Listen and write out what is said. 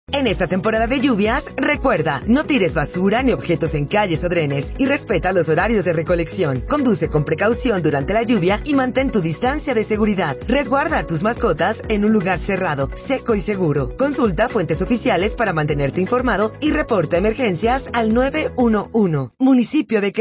En esta temporada de lluvias, recuerda, no tires basura ni objetos en calles o drenes y respeta los horarios de recolección. Conduce con precaución durante la lluvia y mantén tu distancia de seguridad. Resguarda a tus mascotas en un lugar cerrado, seco y seguro. Consulta fuentes oficiales para mantenerte informado y reporta emergencias al 911. Municipio de